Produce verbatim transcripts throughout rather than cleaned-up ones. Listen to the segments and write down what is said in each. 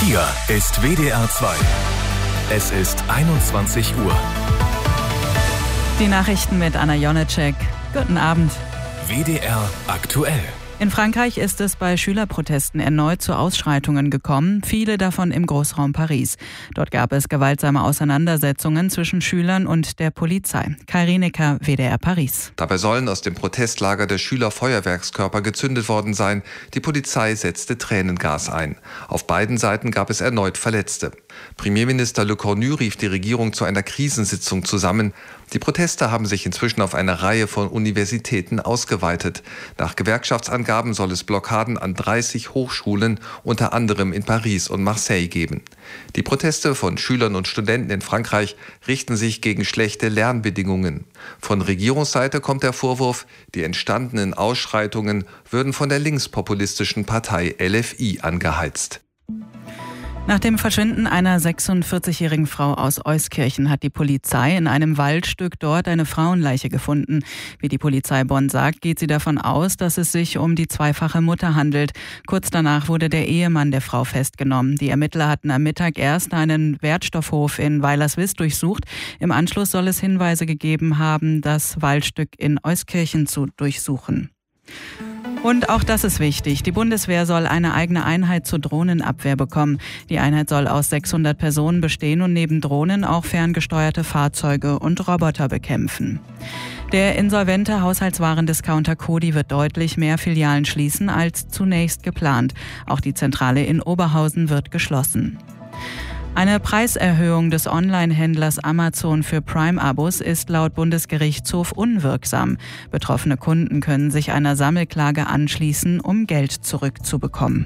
Hier ist W D R zwei. Es ist einundzwanzig Uhr. Die Nachrichten mit Anna Jonecek. Guten Abend. W D R aktuell. In Frankreich ist es bei Schülerprotesten erneut zu Ausschreitungen gekommen, viele davon im Großraum Paris. Dort gab es gewaltsame Auseinandersetzungen zwischen Schülern und der Polizei. Kai Rienecker, W D R Paris. Dabei sollen aus dem Protestlager der Schüler Feuerwerkskörper gezündet worden sein. Die Polizei setzte Tränengas ein. Auf beiden Seiten gab es erneut Verletzte. Premierminister Le Cornu rief die Regierung zu einer Krisensitzung zusammen. Die Proteste haben sich inzwischen auf eine Reihe von Universitäten ausgeweitet. Nach Gewerkschaftsangaben soll es Blockaden an dreißig Hochschulen, unter anderem in Paris und Marseille, geben. Die Proteste von Schülern und Studenten in Frankreich richten sich gegen schlechte Lernbedingungen. Von Regierungsseite kommt der Vorwurf, die entstandenen Ausschreitungen würden von der linkspopulistischen Partei L F I angeheizt. Nach dem Verschwinden einer sechsundvierzigjährigen Frau aus Euskirchen hat die Polizei in einem Waldstück dort eine Frauenleiche gefunden. Wie die Polizei Bonn sagt, geht sie davon aus, dass es sich um die zweifache Mutter handelt. Kurz danach wurde der Ehemann der Frau festgenommen. Die Ermittler hatten am Mittag erst einen Wertstoffhof in Weilerswist durchsucht. Im Anschluss soll es Hinweise gegeben haben, das Waldstück in Euskirchen zu durchsuchen. Und auch das ist wichtig. Die Bundeswehr soll eine eigene Einheit zur Drohnenabwehr bekommen. Die Einheit soll aus sechshundert Personen bestehen und neben Drohnen auch ferngesteuerte Fahrzeuge und Roboter bekämpfen. Der insolvente Haushaltswarendiscounter Coty wird deutlich mehr Filialen schließen als zunächst geplant. Auch die Zentrale in Oberhausen wird geschlossen. Eine Preiserhöhung des Online-Händlers Amazon für Prime-Abos ist laut Bundesgerichtshof unwirksam. Betroffene Kunden können sich einer Sammelklage anschließen, um Geld zurückzubekommen.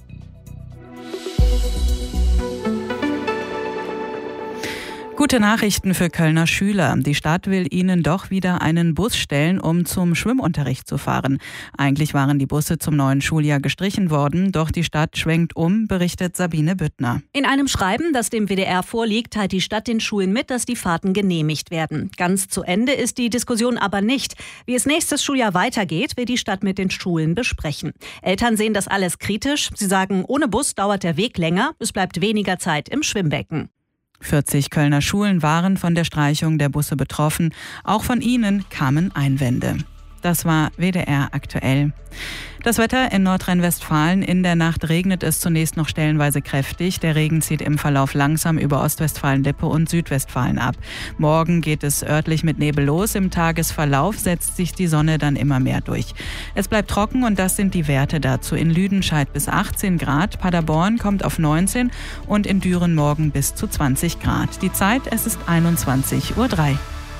Gute Nachrichten für Kölner Schüler. Die Stadt will ihnen doch wieder einen Bus stellen, um zum Schwimmunterricht zu fahren. Eigentlich waren die Busse zum neuen Schuljahr gestrichen worden, doch die Stadt schwenkt um, berichtet Sabine Büttner. In einem Schreiben, das dem W D R vorliegt, teilt die Stadt den Schulen mit, dass die Fahrten genehmigt werden. Ganz zu Ende ist die Diskussion aber nicht. Wie es nächstes Schuljahr weitergeht, will die Stadt mit den Schulen besprechen. Eltern sehen das alles kritisch. Sie sagen, ohne Bus dauert der Weg länger, es bleibt weniger Zeit im Schwimmbecken. vierzig Kölner Schulen waren von der Streichung der Busse betroffen. Auch von ihnen kamen Einwände. Das war W D R aktuell. Das Wetter in Nordrhein-Westfalen. In der Nacht regnet es zunächst noch stellenweise kräftig. Der Regen zieht im Verlauf langsam über Ostwestfalen-Lippe und Südwestfalen ab. Morgen geht es örtlich mit Nebel los. Im Tagesverlauf setzt sich die Sonne dann immer mehr durch. Es bleibt trocken und das sind die Werte dazu. In Lüdenscheid bis achtzehn Grad, Paderborn kommt auf neunzehn und in Düren morgen bis zu zwanzig Grad. Die Zeit, es ist einundzwanzig Uhr drei.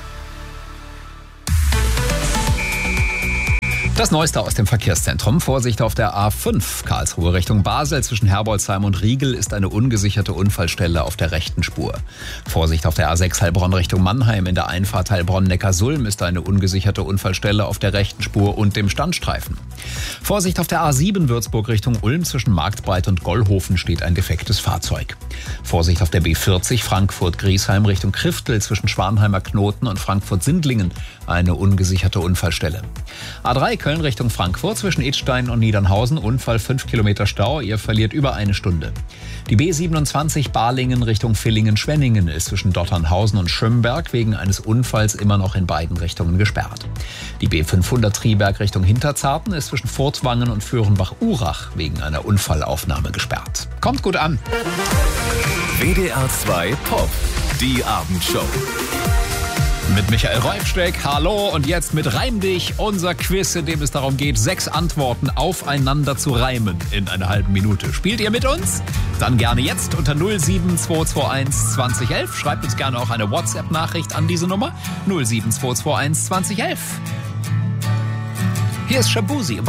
Das Neueste aus dem Verkehrszentrum. Vorsicht auf der A fünf, Karlsruhe Richtung Basel. Zwischen Herbolzheim und Riegel ist eine ungesicherte Unfallstelle auf der rechten Spur. Vorsicht auf der A sechs Heilbronn Richtung Mannheim. In der Einfahrt Heilbronn-Neckarsulm ist eine ungesicherte Unfallstelle auf der rechten Spur und dem Standstreifen. Vorsicht auf der A sieben Würzburg Richtung Ulm. Zwischen Marktbreit und Gollhofen steht ein defektes Fahrzeug. Vorsicht auf der B vierzig Frankfurt-Griesheim Richtung Kriftel. Zwischen Schwanheimer Knoten und Frankfurt-Sindlingen eine ungesicherte Unfallstelle. A drei Köln Richtung Frankfurt, zwischen Idstein und Niedernhausen, Unfall fünf Kilometer Stau, ihr verliert über eine Stunde. Die B siebenundzwanzig Balingen Richtung Villingen-Schwenningen ist zwischen Dotternhausen und Schömberg wegen eines Unfalls immer noch in beiden Richtungen gesperrt. Die B fünfhundert Triberg Richtung Hinterzarten ist zwischen Furtwangen und Föhrenbach-Urach wegen einer Unfallaufnahme gesperrt. Kommt gut an! W D R zwei Pop, die Abendshow. Mit Michael Reufsteck, hallo, und jetzt mit Reim dich, unser Quiz, in dem es darum geht, sechs Antworten aufeinander zu reimen in einer halben Minute. Spielt ihr mit uns? Dann gerne jetzt unter null sieben zwei zwei eins zwanzig elf. Schreibt uns gerne auch eine WhatsApp-Nachricht an diese Nummer null sieben zwei zwei eins zwanzig elf. Hier ist Shabuzi.